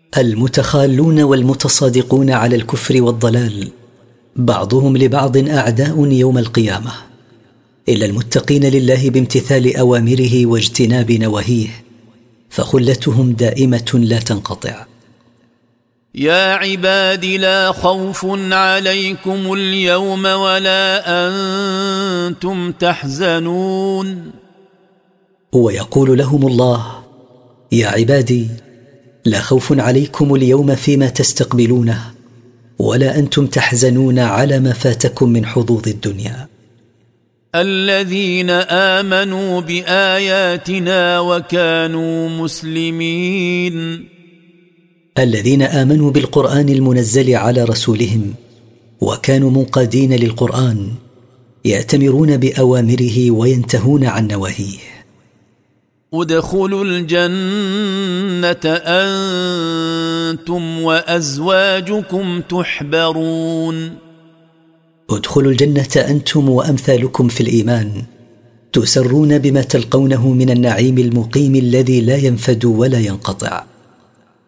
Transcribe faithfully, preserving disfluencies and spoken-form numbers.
المتخالون والمتصادقون على الكفر والضلال بعضهم لبعض أعداء يوم القيامة، إلا المتقين لله بامتثال أوامره واجتناب نواهيه فخلتهم دائمة لا تنقطع. يا عباد لا خوف عليكم اليوم ولا أنتم تحزنون. ويقول لهم الله: يا عبادي لا خوف عليكم اليوم فيما تستقبلونه ولا أنتم تحزنون على ما فاتكم من حظوظ الدنيا. الذين آمنوا بآياتنا وكانوا مسلمين. الذين آمنوا بالقرآن المنزل على رسولهم وكانوا منقادين للقرآن يأتمرون بأوامره وينتهون عن نواهيه. ادخلوا الجنة أنتم وأزواجكم تحبرون. ادخلوا الجنة أنتم وأمثالكم في الإيمان تسرون بما تلقونه من النعيم المقيم الذي لا ينفد ولا ينقطع.